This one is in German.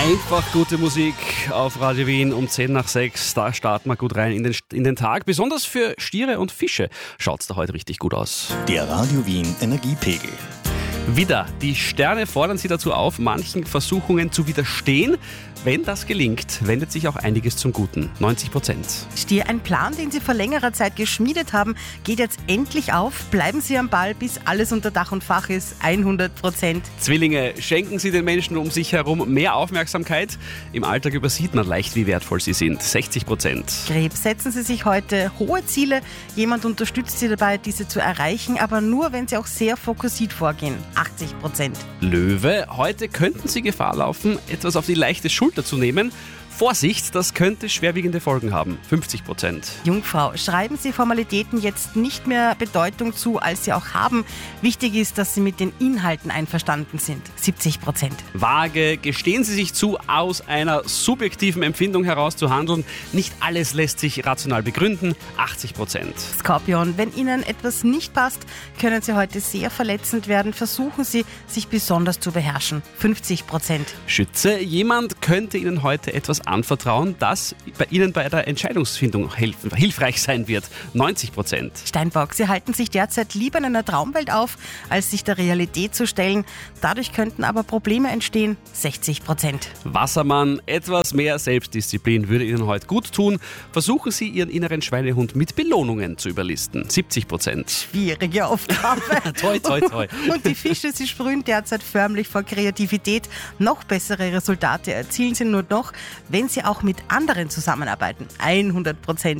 Einfach gute Musik auf Radio Wien um 10 nach 6. Da starten wir gut rein in den Tag. Besonders für Stiere und Fische schaut es da heute richtig gut aus. Der Radio Wien Energiepegel. Wieder, die Sterne fordern Sie dazu auf, manchen Versuchungen zu widerstehen. Wenn das gelingt, wendet sich auch einiges zum Guten. 90%. Stier, ein Plan, den Sie vor längerer Zeit geschmiedet haben, geht jetzt endlich auf. Bleiben Sie am Ball, bis alles unter Dach und Fach ist. 100%. Zwillinge, schenken Sie den Menschen um sich herum mehr Aufmerksamkeit. Im Alltag übersieht man leicht, wie wertvoll sie sind. 60%. Krebs, setzen Sie sich heute hohe Ziele. Jemand unterstützt Sie dabei, diese zu erreichen, aber nur, wenn Sie auch sehr fokussiert vorgehen. 80%. Löwe, heute könnten Sie Gefahr laufen, etwas auf die leichte Schulter zu nehmen. Vorsicht, das könnte schwerwiegende Folgen haben. 50%. Jungfrau, schreiben Sie Formalitäten jetzt nicht mehr Bedeutung zu, als sie auch haben. Wichtig ist, dass Sie mit den Inhalten einverstanden sind. 70%. Waage, gestehen Sie sich zu, aus einer subjektiven Empfindung heraus zu handeln. Nicht alles lässt sich rational begründen. 80%. Skorpion, wenn Ihnen etwas nicht passt, können Sie heute sehr verletzend werden. Versuchen Sie, sich besonders zu beherrschen. 50%. Schütze, jemand könnte Ihnen heute etwas anvertrauen, das bei Ihnen bei der Entscheidungsfindung hilfreich sein wird. 90%. Steinbock, Sie halten sich derzeit lieber in einer Traumwelt auf, als sich der Realität zu stellen. Dadurch könnten aber Probleme entstehen. 60%. Wassermann, etwas mehr Selbstdisziplin würde Ihnen heute gut tun. Versuchen Sie, Ihren inneren Schweinehund mit Belohnungen zu überlisten. 70%. Schwierige Aufgabe. Toi, toi, toi. Und die Fische, sie sprühen derzeit förmlich vor Kreativität. Noch bessere Resultate erzielen sie nur noch, wenn sie auch mit anderen zusammenarbeiten. 100%.